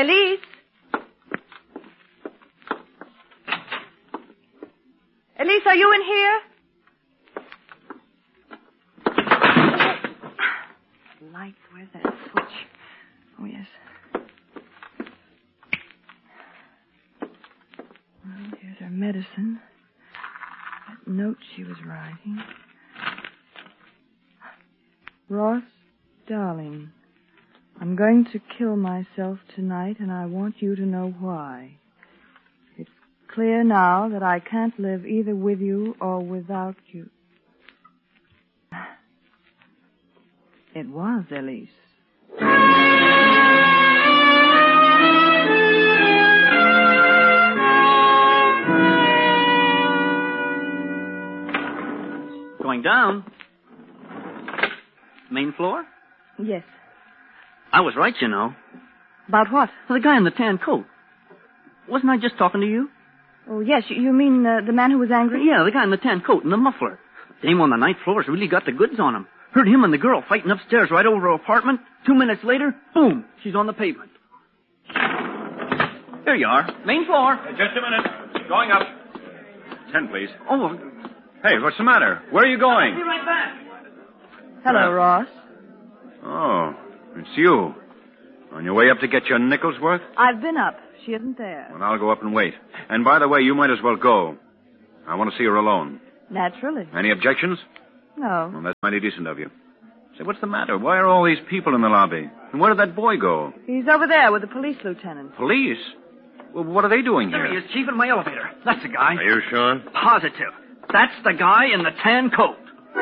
Elise? Elise, are you in here? Lights, where's that switch? Oh, yes. Well, here's her medicine. That note she was writing. Ross, darling, I'm going to kill myself tonight, and I want you to know why. It's clear now that I can't live either with you or without you. It was Elise. Going down? Main floor? Yes. I was right, you know. About what? The guy in the tan coat. Wasn't I just talking to you? Oh, yes. You mean the man who was angry? Yeah, the guy in the tan coat and the muffler. Dame on the ninth floor's really got the goods on him. Heard him and the girl fighting upstairs right over her apartment. 2 minutes later, boom, she's on the pavement. There you are. Main floor. Just a minute. Going up. 10, please. Oh, Hey, what's the matter? Where are you going? be right back. Hello, Ross. Oh, it's you. On your way up to get your nickel's worth? I've been up. She isn't there. Well, I'll go up and wait. And by the way, you might as well go. I want to see her alone. Naturally. Any objections? No. Well, that's mighty decent of you. Say, what's the matter? Why are all these people in the lobby? And where did that boy go? He's over there with the police lieutenant. Police? Well, what are they doing There he here? is, Chief, in my elevator. That's the guy. Are you sure? Positive. That's the guy in the tan coat.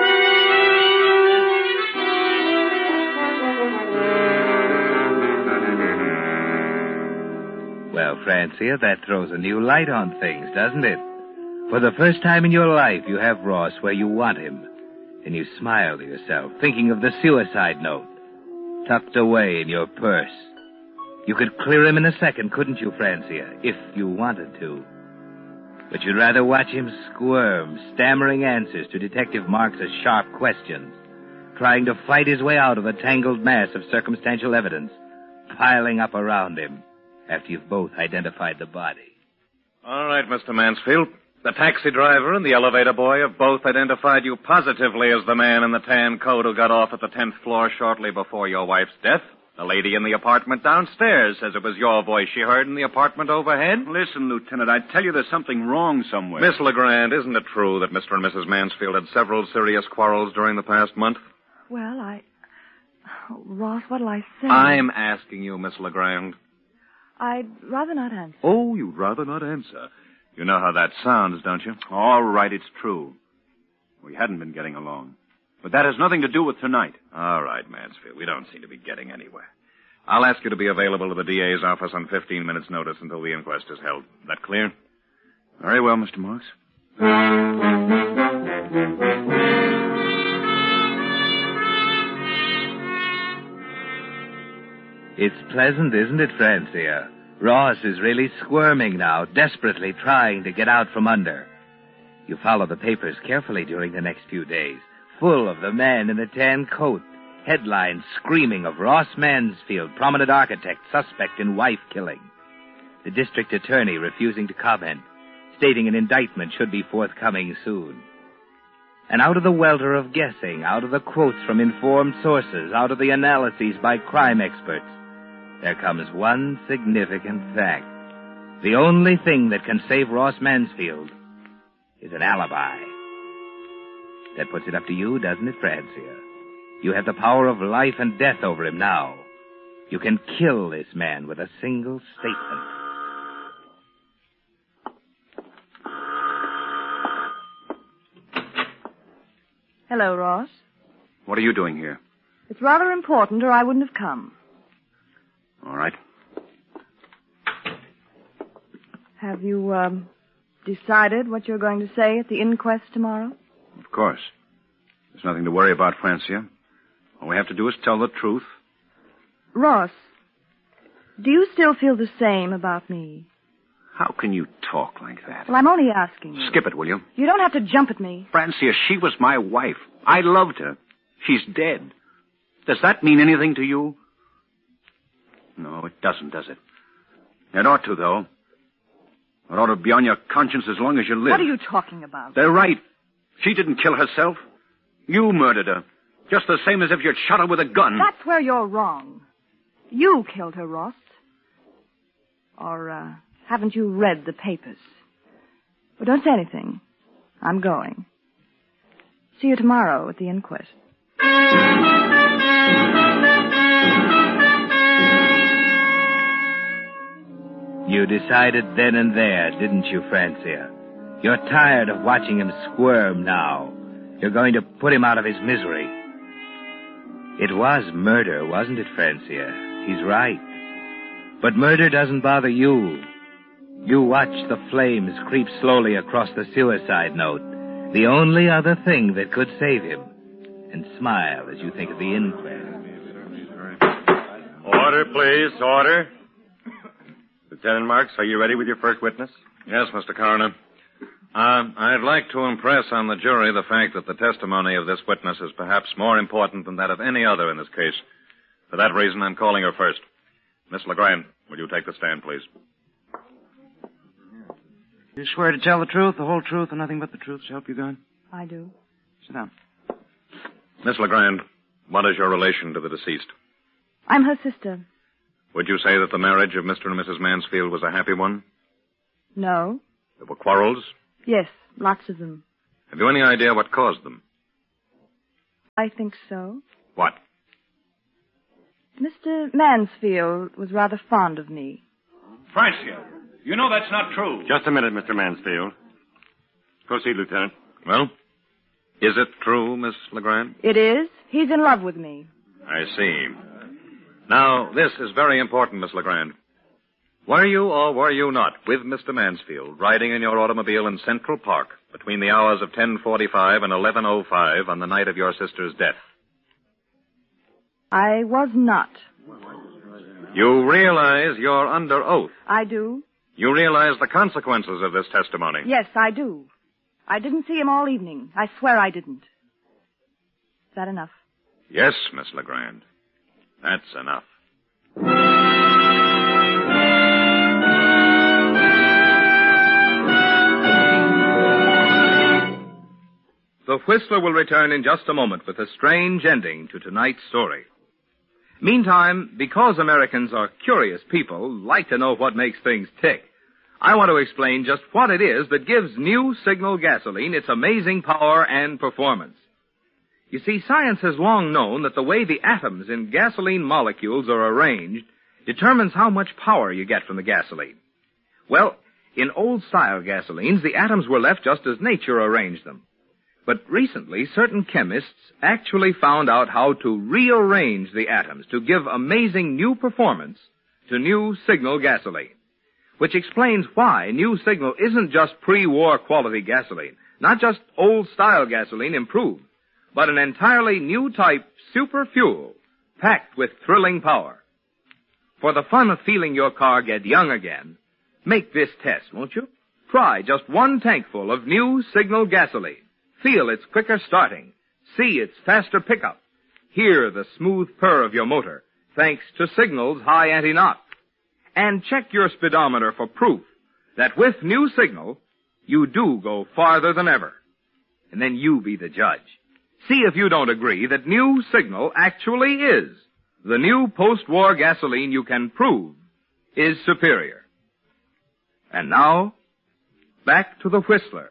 Well, Francia, that throws a new light on things, doesn't it? For the first time in your life, you have Ross where you want him. And you smile to yourself, thinking of the suicide note, tucked away in your purse. You could clear him in a second, couldn't you, Francia, if you wanted to? But you'd rather watch him squirm, stammering answers to Detective Marks's sharp questions, trying to fight his way out of a tangled mass of circumstantial evidence, piling up around him after you've both identified the body. All right, Mr. Mansfield. The taxi driver and the elevator boy have both identified you positively as the man in the tan coat who got off at the 10th floor shortly before your wife's death. The lady in the apartment downstairs says it was your voice she heard in the apartment overhead. Listen, Lieutenant, I tell you there's something wrong somewhere. Miss LeGrand, isn't it true that Mr. and Mrs. Mansfield had several serious quarrels during the past month? Well, Oh, Ross, what'll I say? I'm asking you, Miss LeGrand. I'd rather not answer. Oh, you'd rather not answer. You know how that sounds, don't you? All right, it's true. We hadn't been getting along. But that has nothing to do with tonight. All right, Mansfield. We don't seem to be getting anywhere. I'll ask you to be available to the DA's office on 15 minutes' notice until the inquest is held. That clear? Very well, Mr. Marks. It's pleasant, isn't it, Francia? Ross is really squirming now, desperately trying to get out from under. You follow the papers carefully during the next few days, full of the man in the tan coat, headlines screaming of Ross Mansfield, prominent architect, suspect in wife killing. The district attorney refusing to comment, stating an indictment should be forthcoming soon. And out of the welter of guessing, out of the quotes from informed sources, out of the analyses by crime experts, there comes one significant fact. The only thing that can save Ross Mansfield is an alibi. That puts it up to you, doesn't it, Francia? You have the power of life and death over him now. You can kill this man with a single statement. Hello, Ross. What are you doing here? It's rather important, or I wouldn't have come. All right. Have you, decided what you're going to say at the inquest tomorrow? Of course. There's nothing to worry about, Francia. All we have to do is tell the truth. Ross, do you still feel the same about me? How can you talk like that? Well, I'm only asking you. Skip it, will you? You don't have to jump at me. Francia, she was my wife. I loved her. She's dead. Does that mean anything to you? No, it doesn't, does it? It ought to, though. It ought to be on your conscience as long as you live. What are you talking about? They're right. She didn't kill herself. You murdered her. Just the same as if you'd shot her with a gun. That's where you're wrong. You killed her, Ross. Or, haven't you read the papers? Well, don't say anything. I'm going. See you tomorrow at the inquest. You decided then and there, didn't you, Francia? You're tired of watching him squirm now. You're going to put him out of his misery. It was murder, wasn't it, Francia? He's right. But murder doesn't bother you. You watch the flames creep slowly across the suicide note, the only other thing that could save him, and smile as you think of the inquest. Order, please, order. Lieutenant Marks, are you ready with your first witness? Yes, Mr. Coroner. I'd like to impress on the jury the fact that the testimony of this witness is perhaps more important than that of any other in this case. For that reason, I'm calling her first. Miss LeGrand, will you take the stand, please? You swear to tell the truth, the whole truth, and nothing but the truth, so help you God? I do. Sit down. Miss LeGrand, what is your relation to the deceased? I'm her sister. Would you say that the marriage of Mr. and Mrs. Mansfield was a happy one? No. There were quarrels? Yes, lots of them. Have you any idea what caused them? I think so. What? Mr. Mansfield was rather fond of me. Francia, you know that's not true. Just a minute, Mr. Mansfield. Proceed, Lieutenant. Well, is it true, Miss LeGrand? It is. He's in love with me. I see. Now, this is very important, Miss LeGrand. Were you or were you not with Mr. Mansfield riding in your automobile in Central Park between the hours of 10:45 and 11:05 on the night of your sister's death? I was not. You realize you're under oath. I do. You realize the consequences of this testimony. Yes, I do. I didn't see him all evening. I swear I didn't. Is that enough? Yes, Miss LeGrand. That's enough. The Whistler will return in just a moment with a strange ending to tonight's story. Meantime, because Americans are curious people, like to know what makes things tick, I want to explain just what it is that gives New Signal gasoline its amazing power and performance. You see, science has long known that the way the atoms in gasoline molecules are arranged determines how much power you get from the gasoline. Well, in old-style gasolines, the atoms were left just as nature arranged them. But recently, certain chemists actually found out how to rearrange the atoms to give amazing new performance to New Signal gasoline. Which explains why New Signal isn't just pre-war quality gasoline, not just old-style gasoline improved, but an entirely new type super fuel packed with thrilling power. For the fun of feeling your car get young again, make this test, won't you? Try just one tankful of New Signal gasoline. Feel its quicker starting. See its faster pickup. Hear the smooth purr of your motor, thanks to Signal's high anti-knock. And check your speedometer for proof that with New Signal, you do go farther than ever. And then you be the judge. See if you don't agree that New Signal actually is the new post-war gasoline you can prove is superior. And now, back to the Whistler.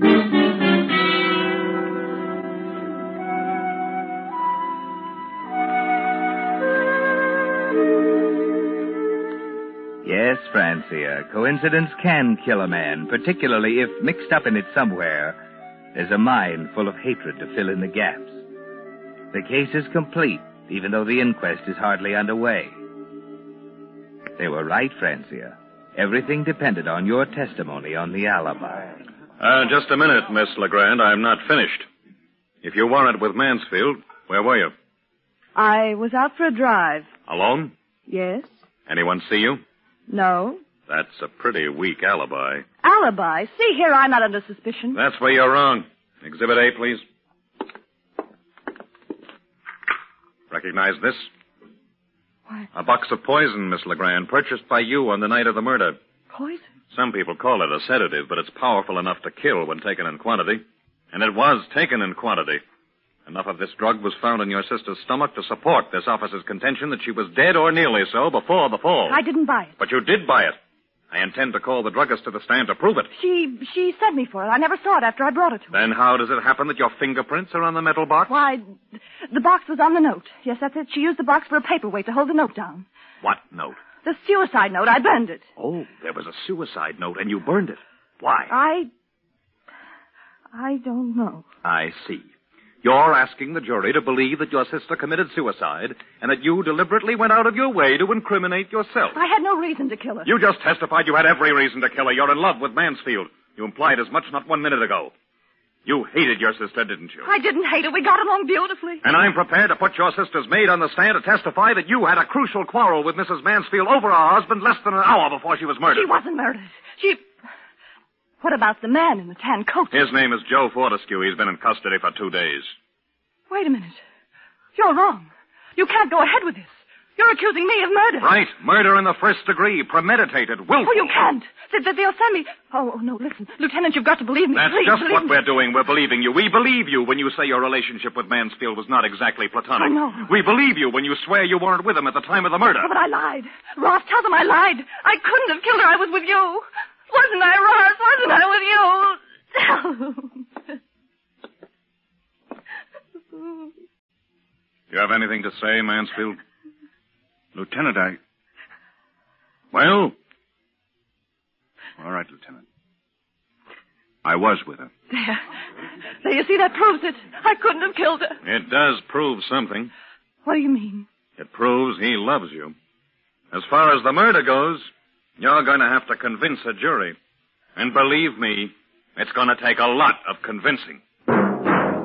Yes, Francia, coincidence can kill a man, particularly if mixed up in it somewhere, there's a mind full of hatred to fill in the gaps. The case is complete, even though the inquest is hardly underway. They were right, Francia. Everything depended on your testimony on the alibi. Just a minute, Miss LeGrand. I'm not finished. If you weren't with Mansfield, where were you? I was out for a drive. Alone? Yes? Anyone see you? No? That's a pretty weak alibi. Alibi? See here, I'm not under suspicion. That's where you're wrong. Exhibit A, please. Recognize this? Why? A box of poison, Miss Legrand, purchased by you on the night of the murder. Poison? Some people call it a sedative, but it's powerful enough to kill when taken in quantity. And it was taken in quantity. Enough of this drug was found in your sister's stomach to support this officer's contention that she was dead or nearly so before the fall. I didn't buy it. But you did buy it. I intend to call the druggist to the stand to prove it. She sent me for it. I never saw it after I brought it to her. Then how does it happen that your fingerprints are on the metal box? Why, the box was on the note. Yes, that's it. She used the box for a paperweight to hold the note down. What note? The suicide note. I burned it. Oh, there was a suicide note, and you burned it. Why? I don't know. I see. You're asking the jury to believe that your sister committed suicide and that you deliberately went out of your way to incriminate yourself. I had no reason to kill her. You just testified you had every reason to kill her. You're in love with Mansfield. You implied as much not 1 minute ago. You hated your sister, didn't you? I didn't hate her. We got along beautifully. And I'm prepared to put your sister's maid on the stand to testify that you had a crucial quarrel with Mrs. Mansfield over her husband less than an hour before she was murdered. She wasn't murdered. What about the man in the tan coat? His name is Joe Fortescue. He's been in custody for 2 days. Wait a minute. You're wrong. You can't go ahead with this. You're accusing me of murder. Right. Murder in the first degree. Premeditated. Willful. Oh, you can't. They'll send me... Oh, no, listen. Lieutenant, you've got to believe me. That's Please, just believe what me. we're doing. We're believing you. We believe you when you say your relationship with Mansfield was not exactly platonic. I know. We believe you when you swear you weren't with him at the time of the murder. Oh, but I lied. Ross, tell them I lied. I couldn't have killed her. I was with you. Wasn't I, Ross? Wasn't I with you? You have anything to say, Mansfield? Lieutenant, Well? All right, Lieutenant. I was with her. There, you see, that proves it. I couldn't have killed her. It does prove something. What do you mean? It proves he loves you. As far as the murder goes, you're going to have to convince a jury. And believe me, it's going to take a lot of convincing.